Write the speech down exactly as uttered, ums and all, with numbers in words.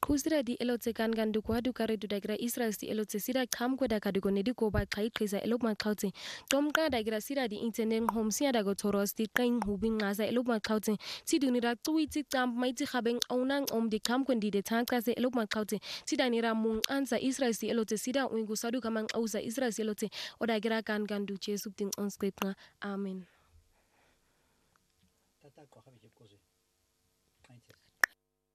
Kusira di elotse kan kan du kwa du kare du dagira Israel di elotse sira kam kwa da kadu ne di ko ba kai kriza elok ma kautin tom ka dagira sira di internet home sia da go toros di kain hubin ngaza elok ma kautin ti du ni ra tui ti tam mai ti khabeng onang om di kam kwen di de tang ka se elok ma kautin ti da ni ra mung anza Israel di elotse sira uingu sadu kamang auza Israel di elotse o dagira kan kan du Jesu din on script nga amen.